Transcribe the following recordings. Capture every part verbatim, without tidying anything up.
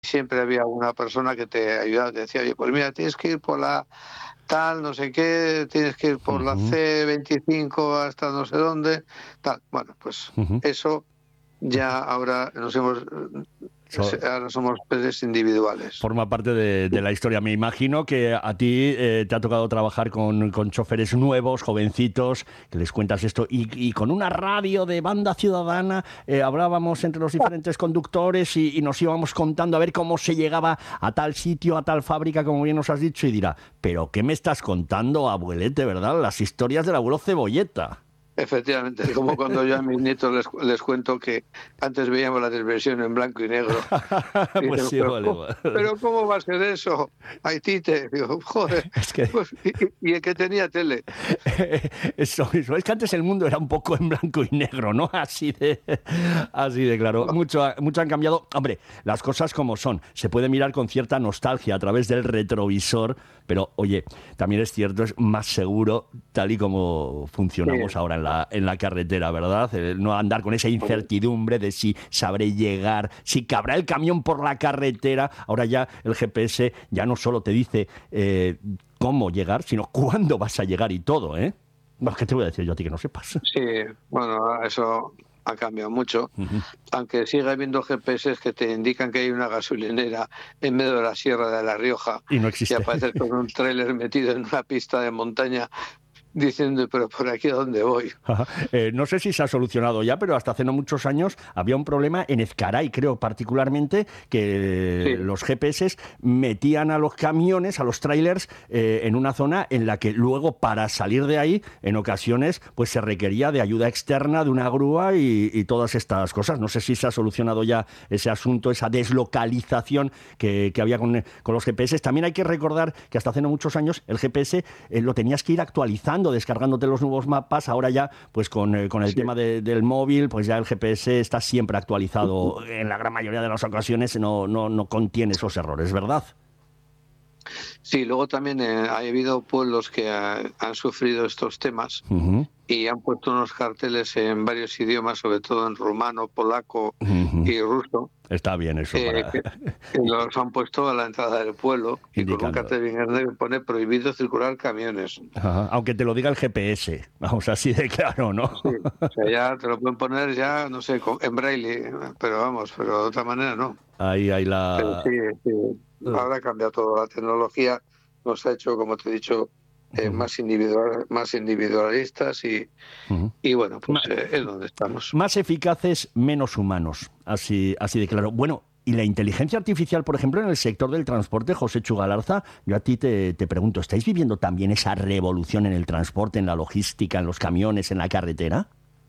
siempre había una persona que te ayudaba, te decía, oye, pues mira, tienes que ir por la tal, no sé qué, tienes que ir por la Ujú. ce veinticinco hasta no sé dónde, tal. Bueno, pues Ujú. eso ya ahora nos hemos, So- ahora somos peces individuales. Forma parte de, de la historia. Me imagino que a ti eh, te ha tocado trabajar con, con choferes nuevos, jovencitos, que les cuentas esto, y, y con una radio de banda ciudadana eh, hablábamos entre los diferentes conductores y, y nos íbamos contando a ver cómo se llegaba a tal sitio, a tal fábrica, como bien nos has dicho, y dirá, ¿pero qué me estás contando, abuelete, verdad? Las historias del abuelo Cebolleta. Efectivamente, es como cuando yo a mis nietos les, les cuento que antes veíamos la televisión en blanco y negro. Y Pues dicen, sí, pero, vale, ¿cómo, vale. pero ¿cómo va a ser eso? Haitite. Digo, joder, Es que pues, y, y el que tenía tele. eso mismo. Es que antes el mundo era un poco en blanco y negro, ¿no? Así de, así de claro. Mucho, ha- mucho han cambiado. Hombre, las cosas como son. Se puede mirar con cierta nostalgia a través del retrovisor, pero oye, también es cierto, es más seguro tal y como Sí, funcionamos ahora en la, en la carretera, ¿verdad? El no andar con esa incertidumbre de si sabré llegar, si cabrá el camión por la carretera. Ahora ya el G P S ya no solo te dice eh, cómo llegar, sino cuándo vas a llegar y todo, ¿eh? No, ¿qué te voy a decir yo a ti que no sepas? sí, bueno, eso ha cambiado mucho. Ujú. Aunque sigue habiendo G P S que te indican que hay una gasolinera en medio de la Sierra de La Rioja Y no y existe. apareces con un tráiler metido en una pista de montaña diciendo, pero ¿por aquí a dónde voy? Ajá. Eh, no sé si se ha solucionado ya, pero hasta hace no muchos años había un problema en Ezcaray, creo particularmente, que Sí, los G P S metían a los camiones, a los trailers, eh, en una zona en la que luego para salir de ahí, en ocasiones, pues se requería de ayuda externa, de una grúa y, y todas estas cosas. No sé si se ha solucionado ya ese asunto, esa deslocalización que, que había con, con los G P S. También hay que recordar que hasta hace no muchos años el G P S eh, lo tenías que ir actualizando, descargándote los nuevos mapas. Ahora ya, pues con, eh, con el sí. tema de- del móvil, pues ya el G P S está siempre actualizado. En la gran mayoría de las ocasiones no, no, no contiene esos errores, ¿verdad? Sí, luego también eh, ha habido pueblos que ha- han sufrido estos temas Ujú, y han puesto unos carteles en varios idiomas, sobre todo en rumano, polaco ujú. y ruso, Está bien eso eh, para que, que los han puesto a la entrada del pueblo y con un indicando. cartel bien grande que pone prohibido circular camiones. Ajá. Aunque te lo diga el G P S, vamos así de claro, ¿no? Sí, o sea, ya te lo pueden poner ya, no sé, con- en braille, pero vamos, pero de otra manera no. Ahí hay Pero sí, la... sí, ahora ha cambiado todo. La tecnología nos ha hecho, como te he dicho, eh, Ujú, más individual, más individualistas y, ujú. y bueno, pues Ma- eh, es donde estamos. Más eficaces, menos humanos, así, así de claro. Bueno, y la inteligencia artificial, por ejemplo, en el sector del transporte, José Chugalarza, yo a ti te, te pregunto, ¿estáis viviendo también esa revolución en el transporte, en la logística, en los camiones, en la carretera?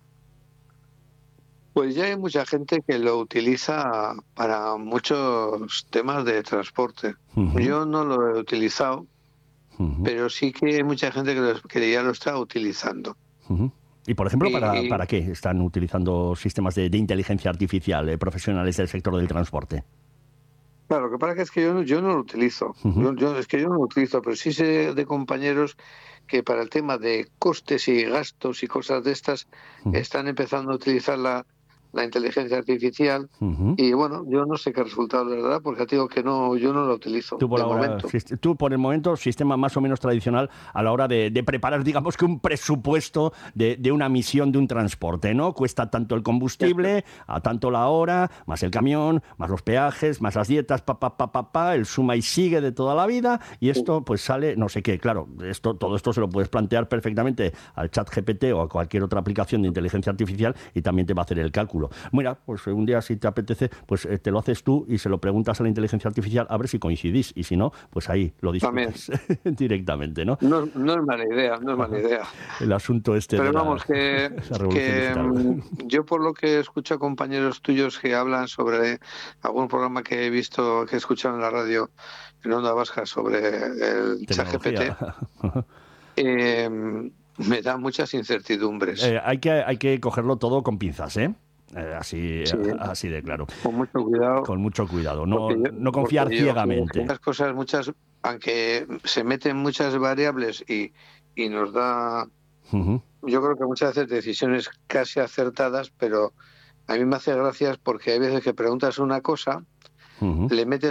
Pues ya hay mucha gente que lo utiliza para muchos temas de transporte. Ujú, Yo no lo he utilizado, ujú, pero sí que hay mucha gente que, lo- que ya lo está utilizando. ujú. Y, por ejemplo, ¿para, Y, para qué están utilizando sistemas de, de inteligencia artificial eh, profesionales del sector del transporte? claro, lo que pasa es que yo, no- yo no lo utilizo. Ujú, Yo, yo- es que yo no lo utilizo, pero sí sé de compañeros que para el tema de costes y gastos y cosas de estas ujú, están empezando a utilizar la, la inteligencia artificial. ujú. Y bueno, yo no sé qué resultado les dará, porque te digo que no, yo no lo utilizo Tú por de ahora, momento. sist- tú por el momento, sistema más o menos tradicional a la hora de, de preparar, digamos que un presupuesto de, de una misión de un transporte, ¿no? Cuesta tanto el Eso es. combustible, a tanto la hora, más el camión, más los peajes, más las dietas, pa, pa, pa, pa, pa, el suma y sigue de toda la vida, y esto pues sale, no sé qué, claro, esto, todo esto se lo puedes plantear perfectamente al chat G P T o a cualquier otra aplicación de inteligencia artificial y también te va a hacer el cálculo. Mira, pues un día si te apetece, pues eh, te lo haces tú y se lo preguntas a la inteligencia artificial a ver si coincidís y si no, pues ahí lo También. discutes directamente, ¿no? No, no es mala idea, no es mala idea. El asunto este de Pero la, vamos, que, la revolución que digital. mm, yo por lo que escucho a compañeros tuyos que hablan sobre algún programa que he visto, que he escuchado en la radio en Onda Vasca sobre el ChatGPT, Tecnología. eh, me da muchas incertidumbres. Eh, hay, que, hay que cogerlo todo con pinzas, ¿eh? Eh, así, Sí, así de claro. con mucho cuidado, Con mucho cuidado. No, porque yo, no porque confiar yo creo que ciegamente. muchas cosas, muchas, aunque se meten muchas variables y, y nos da, Ujú. yo creo que muchas veces decisiones casi acertadas, pero a mí me hace gracias porque hay veces que preguntas una cosa uh-huh. le metes